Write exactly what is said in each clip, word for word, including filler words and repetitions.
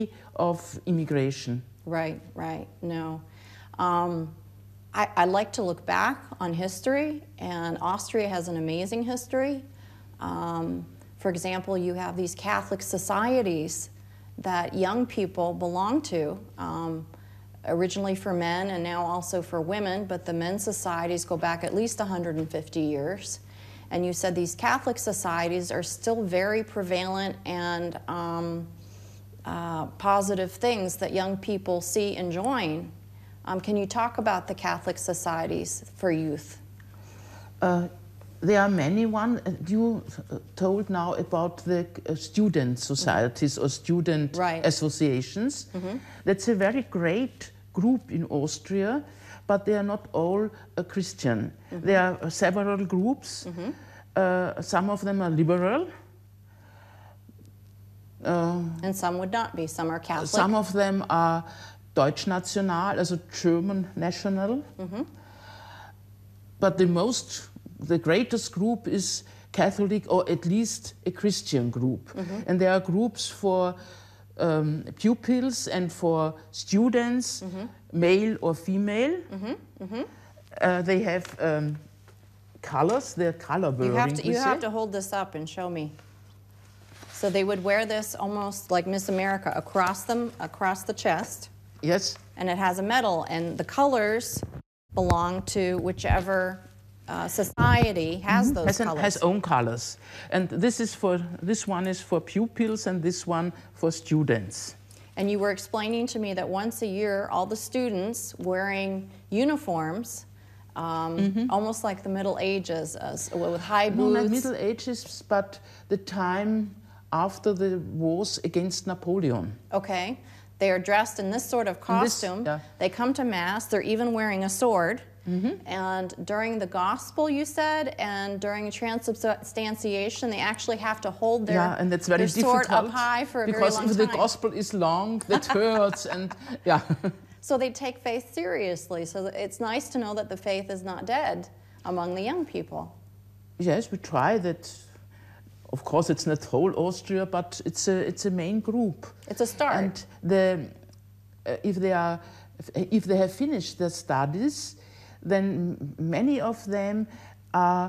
of immigration. Right, right, no. Um, I, I like to look back on history, and Austria has an amazing history. Um, for example, you have these Catholic societies that young people belong to, um, originally for men and now also for women, but the men's societies go back at least one hundred fifty years. And you said these Catholic societies are still very prevalent and um, uh, positive things that young people see and join. Um, can you talk about the Catholic societies for youth? Uh, there are many one. You told now about the uh, student societies mm-hmm. or student right. associations. Mm-hmm. That's a very great group in Austria, but they are not all uh, Christian. Mm-hmm. There are several groups. Mm-hmm. uh, some of them are liberal. Uh, and some would not be. Some are Catholic. Some of them are Deutschnational, also German national. Mm-hmm. But the most, the greatest group is Catholic, or at least a Christian group. Mm-hmm. And there are groups for um, pupils and for students, mm-hmm. male or female. Mm-hmm. Mm-hmm. Uh, they have um, colors, they're color wearing. You have to, you have to hold this up and show me. So they would wear this almost like Miss America across them, across the chest. Yes. And it has a medal, and the colors belong to whichever uh, society has mm-hmm. those has colors. An, has own colors, and this is for this one is for pupils, and this one for students. And you were explaining to me that once a year, all the students wearing uniforms, um, mm-hmm. almost like the Middle Ages, uh, with high boots. No, not Middle Ages, but the time after the wars against Napoleon. Okay. They are dressed in this sort of costume. This, yeah. They come to Mass. They're even wearing a sword. Mm-hmm. And during the Gospel, you said, and during transubstantiation, they actually have to hold their, yeah, and that's very their sword difficult up high for a very because long if time. the Gospel is long, that hurts, and yeah. So they take faith seriously. So it's nice to know that the faith is not dead among the young people. Yes, we try that. Of course, it's not whole Austria, but it's a it's a main group. It's a start. And the uh, if they are if they have finished their studies, then many of them are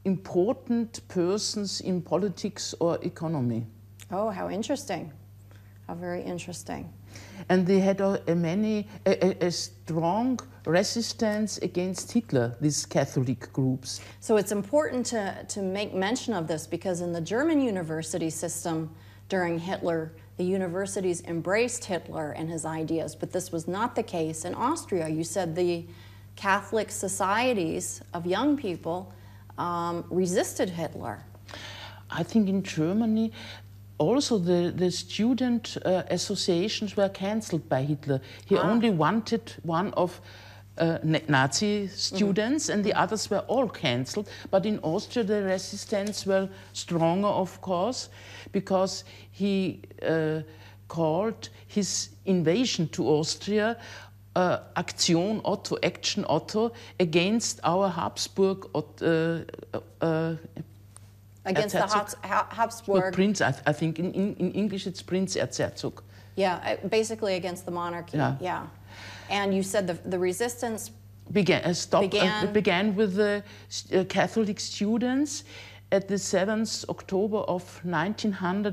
important persons in politics or economy. Oh, how interesting! How very interesting. And they had a, a many a, a, a strong resistance against Hitler, these Catholic groups. So it's important to, to make mention of this, because in the German university system during Hitler, the universities embraced Hitler and his ideas, but this was not the case in Austria. You said the Catholic societies of young people um, resisted Hitler. I think in Germany, also, the, the student uh, associations were cancelled by Hitler. He ah. only wanted one of uh, Nazi students, mm-hmm. and the others were all cancelled. But in Austria, the resistance were stronger, of course, because he uh, called his invasion to Austria uh, Aktion Otto, Action Otto, against our Habsburg uh, uh, Against Erzherzog. the Habsburg. Well, Prince, I, th I think in, in, in English it's Prince Erzherzog. Yeah, basically against the monarchy. Yeah. yeah. And you said the, the resistance began, uh, stopped, began... Uh, began with the uh, Catholic students at the seventh of October of nineteen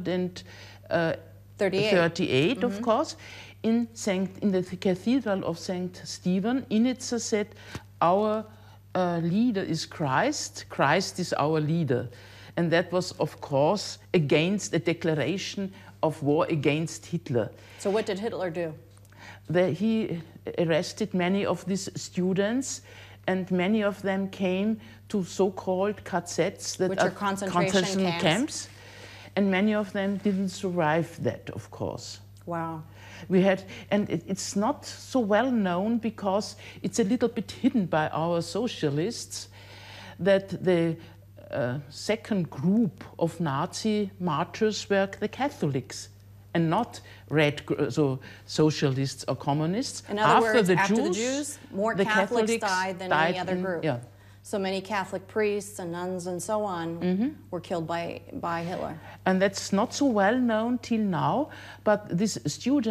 thirty-eight, mm-hmm. of course, in, Saint, in the Cathedral of Saint Stephen. Initzer said, our uh, leader is Christ, Christ is our leader. And that was, of course, against a declaration of war against Hitler. So what did Hitler do? The, he arrested many of these students, and many of them came to so-called K Zs, that Which are, are concentration, concentration camps. camps. And many of them didn't survive that, of course. Wow. We had, and it, it's not so well known because it's a little bit hidden by our socialists, that the Uh, second group of Nazi martyrs were the Catholics, and not red, so socialists or communists. In other after words, the after Jews, the Jews, more the Catholics, Catholics died than died any other in, group. Yeah. So many Catholic priests and nuns and so on mm-hmm. were killed by, by Hitler. And that's not so well known till now, but this student